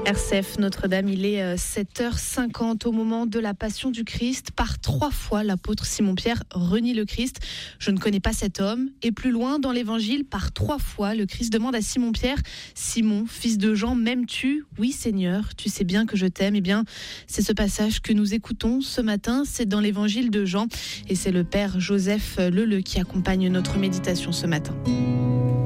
RCF Notre-Dame, il est 7h50 au moment de la Passion du Christ. Par 3 fois, l'apôtre Simon-Pierre renie le Christ. Je ne connais pas cet homme. Et plus loin dans l'Évangile, par 3 fois, le Christ demande à Simon-Pierre: Simon, fils de Jean, m'aimes-tu ? Oui, Seigneur, tu sais bien que je t'aime. Eh bien, c'est ce passage que nous écoutons ce matin. C'est dans l'Évangile de Jean. Et c'est le Père Joseph Leleu qui accompagne notre méditation ce matin.